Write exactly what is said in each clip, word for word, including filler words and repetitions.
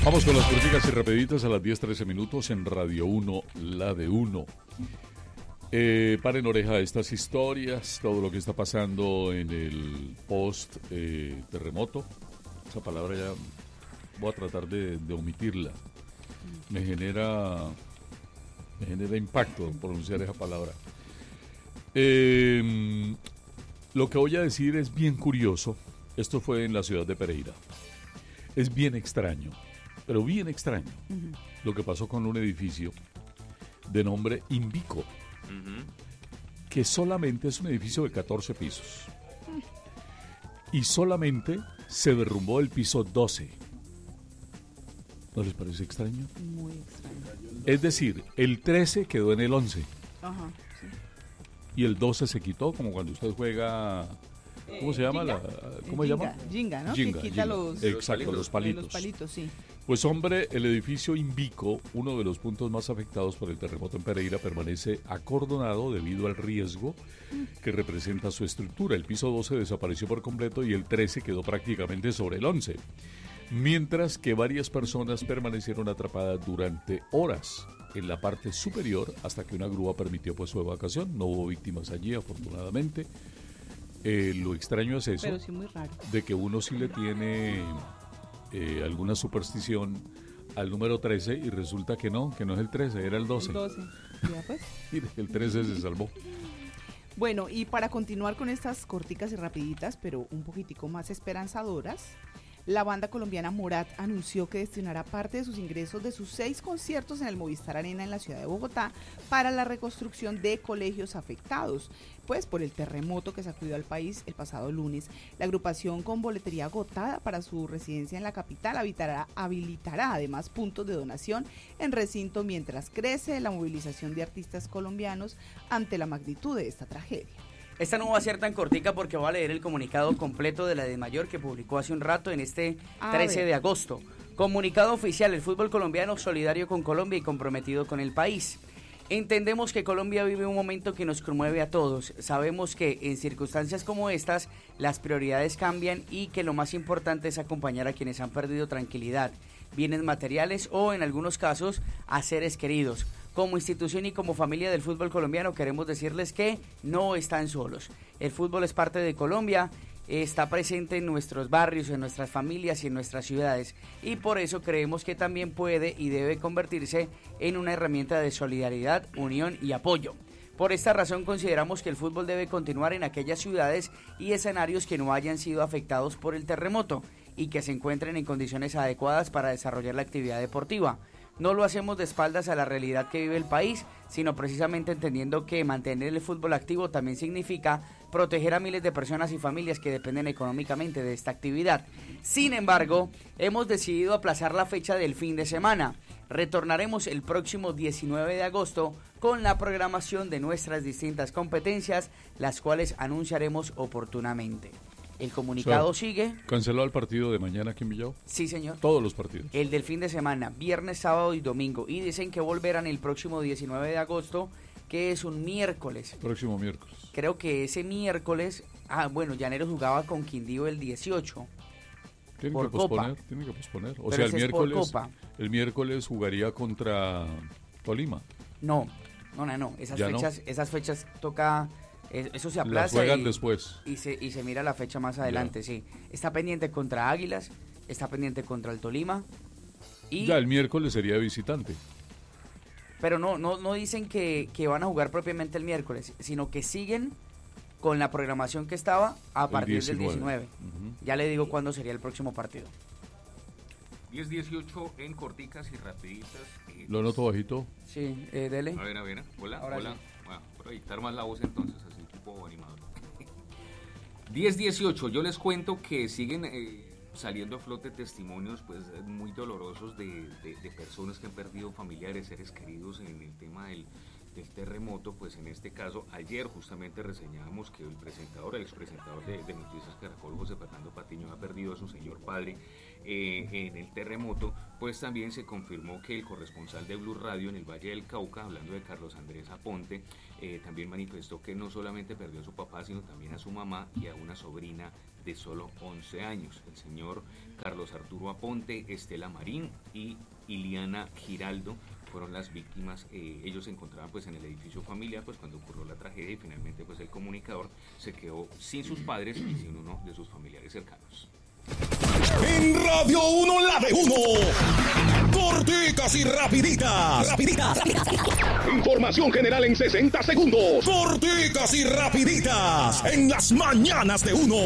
Vamos con las políticas y rapiditas a las diez trece minutos en Radio uno, la de uno. Eh, paren oreja a estas historias, todo lo que está pasando en el post eh, terremoto. Esa palabra ya voy a tratar de, de omitirla. Me genera, me genera impacto pronunciar esa palabra. Eh, lo que voy a decir es bien curioso. Esto fue en la ciudad de Pereira. Es bien extraño. Pero bien extraño, uh-huh. lo que pasó con un edificio de nombre Invico, uh-huh. que solamente es un edificio de catorce pisos. Uh-huh. Y solamente se derrumbó el piso doce. ¿No les parece extraño? Muy extraño. Es decir, el trece quedó en el once. Ajá, sí. Y el doce se quitó, como cuando usted juega... ¿Cómo se llama? Ginga. La, ¿Cómo se llama? Ginga, ¿no? Ginga, que quita Ginga. los, Exacto, los palitos. Los palitos, sí. Pues hombre, el edificio Invico, uno de los puntos más afectados por el terremoto en Pereira, permanece acordonado debido al riesgo que representa su estructura. El piso doce desapareció por completo y el trece quedó prácticamente sobre el once. Mientras que varias personas permanecieron atrapadas durante horas en la parte superior hasta que una grúa permitió pues su evacuación. No hubo víctimas allí, afortunadamente. Eh, lo extraño es eso, pero sí muy raro, de que uno sí le tiene eh, alguna superstición al número trece y resulta que no, que no es el trece, era el doce. El doce, ya pues. Mire, el trece se salvó. Bueno, y para continuar con estas corticas y rapiditas, pero un poquitico más esperanzadoras, la banda colombiana Morat anunció que destinará parte de sus ingresos de sus seis conciertos en el Movistar Arena en la ciudad de Bogotá para la reconstrucción de colegios afectados, pues por el terremoto que sacudió al país el pasado lunes. La agrupación, con boletería agotada para su residencia en la capital, habilitará, habilitará además puntos de donación en recinto mientras crece la movilización de artistas colombianos ante la magnitud de esta tragedia. Esta no va a ser tan cortica porque voy a leer el comunicado completo de la DIMAYOR que publicó hace un rato en este trece de agosto. Comunicado oficial: el fútbol colombiano solidario con Colombia y comprometido con el país. Entendemos que Colombia vive un momento que nos conmueve a todos. Sabemos que en circunstancias como estas las prioridades cambian y que lo más importante es acompañar a quienes han perdido tranquilidad, bienes materiales o en algunos casos a seres queridos. Como institución y como familia del fútbol colombiano queremos decirles que no están solos. El fútbol es parte de Colombia, está presente en nuestros barrios, en nuestras familias y en nuestras ciudades, y por eso creemos que también puede y debe convertirse en una herramienta de solidaridad, unión y apoyo. Por esta razón consideramos que el fútbol debe continuar en aquellas ciudades y escenarios que no hayan sido afectados por el terremoto y que se encuentren en condiciones adecuadas para desarrollar la actividad deportiva. No lo hacemos de espaldas a la realidad que vive el país, sino precisamente entendiendo que mantener el fútbol activo también significa proteger a miles de personas y familias que dependen económicamente de esta actividad. Sin embargo, hemos decidido aplazar la fecha del fin de semana. Retornaremos el próximo diecinueve de agosto con la programación de nuestras distintas competencias, las cuales anunciaremos oportunamente. El comunicado, o sea, sigue. ¿Canceló el partido de mañana aquí en Villao? Sí, señor. Todos los partidos. El del fin de semana, viernes, sábado y domingo. Y dicen que volverán el próximo diecinueve de agosto, que es un miércoles. Próximo miércoles. Creo que ese miércoles, ah, bueno, Llaneros jugaba con Quindío el dieciocho. Tienen por que posponer, Copa. tienen que posponer. O Pero sea, el ese es por miércoles, Copa. el miércoles jugaría contra Tolima. No, no, no, no. Esas Ya fechas, no. esas fechas toca. Eso se aplaza. Las juegan y, después. Y se, y se mira la fecha más adelante, ya. sí. Está pendiente contra Águilas, está pendiente contra el Tolima. Y, ya el miércoles sería visitante. Pero no, no, no dicen que, que van a jugar propiamente el miércoles, sino que siguen con la programación que estaba a partir del diecinueve. Uh-huh. Ya le digo cuándo sería el próximo partido. diez dieciocho en corticas y rapiditas. Eh, ¿Lo noto bajito? Sí, eh, dele. A ver, a ver. Hola, Ahora hola. Sí. Bueno, proyectar más la voz entonces, así tipo animador. diez dieciocho, yo les cuento que siguen eh, saliendo a flote testimonios pues muy dolorosos de, de, de personas que han perdido familiares, seres queridos en el tema del, del terremoto. Pues en este caso, ayer justamente reseñábamos que el presentador, el expresentador de, de Noticias Caracol, José Fernando Patiño, ha perdido a su señor padre eh, en el terremoto, pues también se confirmó que el corresponsal de Blue Radio en el Valle del Cauca, hablando de Carlos Andrés Aponte, eh, también manifestó que no solamente perdió a su papá, sino también a su mamá y a una sobrina de solo once años. El señor Carlos Arturo Aponte, Estela Marín y Iliana Giraldo fueron las víctimas. Eh, ellos se encontraban pues en el edificio familiar pues cuando ocurrió la tragedia, y finalmente pues el comunicador se quedó sin sus padres y sin uno de sus familiares cercanos. En Radio uno, la de uno. Corticas y rapiditas. Rapiditas. Información general en sesenta segundos. Corticas y rapiditas. En las mañanas de uno.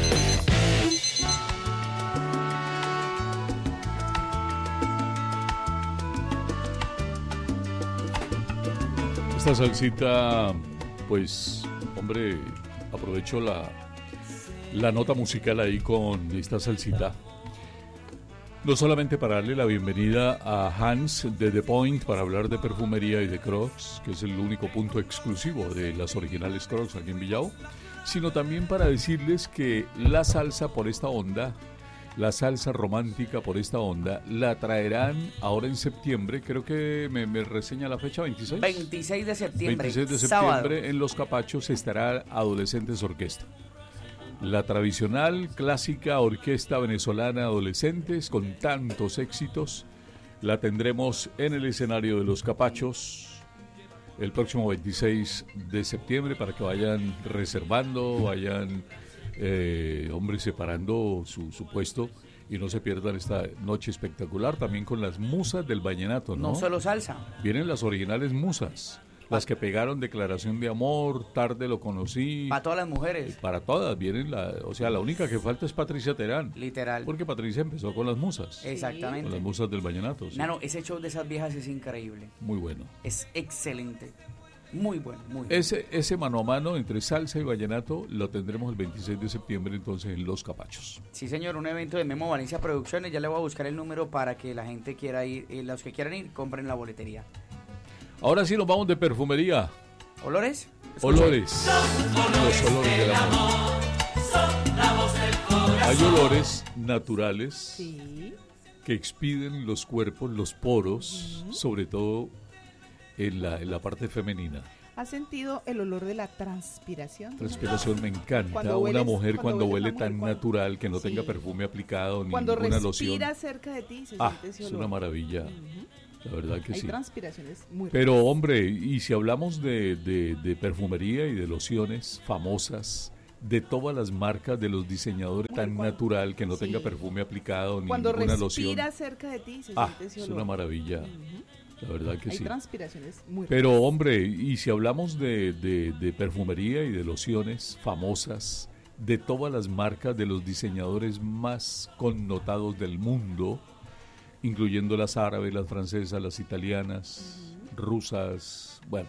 Esta salsita, pues, hombre, aprovecho la... la nota musical ahí con esta salsita, no solamente para darle la bienvenida a Hans de The Point para hablar de perfumería y de Crocs, que es el único punto exclusivo de las originales Crocs aquí en Villao, sino también para decirles que la salsa por esta onda, la salsa romántica por esta onda, la traerán ahora en septiembre, creo que me, me reseña la fecha, veintiséis. veintiséis de septiembre, veintiséis de septiembre, sábado. En Los Capachos estará Adolescentes Orquesta. La tradicional, clásica orquesta venezolana Adolescentes, con tantos éxitos, la tendremos en el escenario de Los Capachos el próximo veintiséis de septiembre para que vayan reservando, vayan, eh, hombre, separando su, su puesto y no se pierdan esta noche espectacular, también con las musas del vallenato, ¿no? No solo salsa. Vienen las originales musas. Las que pegaron Declaración de Amor, Tarde lo conocí. Para todas las mujeres. Para todas, vienen la, o sea, la única que falta es Patricia Terán. Literal. Porque Patricia empezó con las musas. Exactamente. Con las musas del vallenato. Sí. Nano, ese show de esas viejas es increíble. Muy bueno. Es excelente. Muy bueno, muy bueno. Ese, ese mano a mano entre salsa y vallenato lo tendremos el veintiséis de septiembre entonces en Los Capachos. Sí, señor, un evento de Memo Valencia Producciones. Ya le voy a buscar el número para que la gente quiera ir, eh, los que quieran ir, compren la boletería. Ahora sí nos vamos de perfumería. ¿Olores? Olores. Los olores del amor. Hay olores naturales Sí. que expiden los cuerpos, los poros, Ujú. sobre todo en la, en la parte femenina. ¿Has sentido el olor de la transpiración? Transpiración me encanta. Cuando Una hueles- mujer cuando cuando huele huele la tan mujer, cuando- natural, que no Sí. tenga perfume aplicado ni Cuando ninguna loción. respira cerca de ti se Ah, siente ese es olor. una maravilla. Ujú. La verdad que Hay sí. transpiraciones muy Pero hombre, y si hablamos de, de, de perfumería y de lociones famosas, de todas las marcas, de los diseñadores, tan Cuando- natural que no sí. tenga perfume aplicado ni Cuando ninguna loción. respira cerca de ti se Ah, siente ese es olor. una maravilla. Ujú. La verdad que Hay sí. transpiraciones muy Pero hombre, y si hablamos de, de, de perfumería y de lociones famosas, de todas las marcas, de los diseñadores más connotados del mundo, incluyendo las árabes, las francesas, las italianas, rusas, bueno.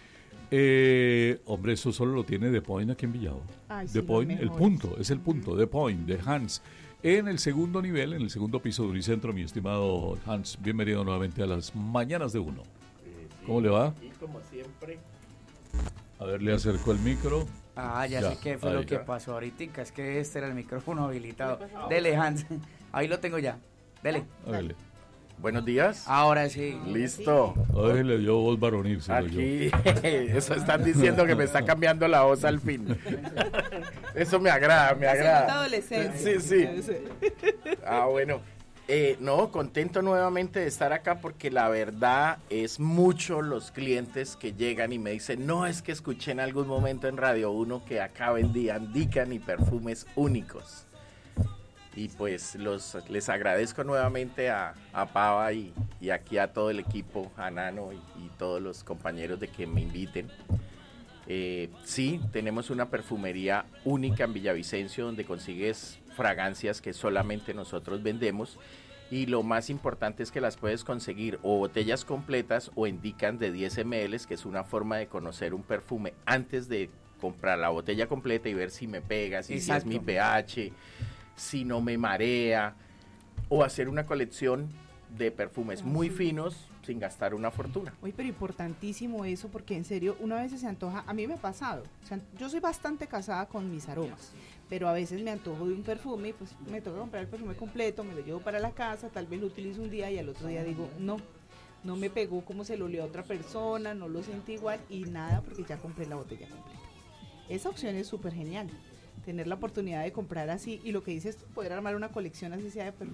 Eh, hombre, eso solo lo tiene The Point aquí en Villado. Ay, sí, The los Point, el mejores. punto, es el punto, The Point, de Hans. En el segundo nivel, en el segundo piso de Unicentro, mi estimado Hans, bienvenido nuevamente a las Mañanas de Uno. ¿Cómo le va? Y como siempre, A ver, le acerco el micro. Ah, ya, Ya, sé qué fue ahí. lo que pasó ahorita. Es que este era el micrófono habilitado. Dele, Hans. Ahí lo tengo ya. Dele. Hágale. buenos días. Ahora sí. Listo. A ver, le dio voz varonil, se lo yo. Aquí, eso están diciendo que me está cambiando la voz al fin. Eso me agrada, me Se nota agrada. adolescencia. Sí, sí. Ah, bueno. Eh, no, contento nuevamente de estar acá porque la verdad es mucho los clientes que llegan y me dicen, no, es que escuché en algún momento en Radio uno que acá vendían Dican y perfumes únicos. Y pues los les agradezco nuevamente a, a Pava y, y aquí a todo el equipo, a Nano y, y todos los compañeros de que me inviten. Eh, sí, tenemos una perfumería única en Villavicencio donde consigues fragancias que solamente nosotros vendemos y lo más importante es que las puedes conseguir o botellas completas o en Dican de diez mililitros, que es una forma de conocer un perfume antes de comprar la botella completa y ver si me pega, si, si es mi pH, si no me marea, o hacer una colección de perfumes muy finos sin gastar una fortuna. Uy, pero importantísimo eso, porque en serio, una vez se antoja, a mí me ha pasado, o sea, yo soy bastante casada con mis aromas, pero a veces me antojo de un perfume y pues me toca comprar el perfume completo, me lo llevo para la casa, tal vez lo utilizo un día y al otro día digo, no, no me pegó como se lo olió a otra persona, no lo sentí igual y nada porque ya compré la botella completa. Esa opción es súper genial, tener la oportunidad de comprar así y lo que dices, poder armar una colección así sea de perfumes.